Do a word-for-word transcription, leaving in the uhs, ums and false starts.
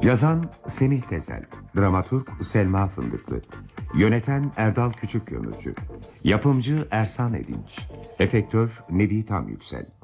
Yazan Semih Tezel, dramaturg Selma Fındıklı, yöneten Erdal Küçükkömürcü, yapımcı Ersan Edinç, efektör Nebi Tamyüksel.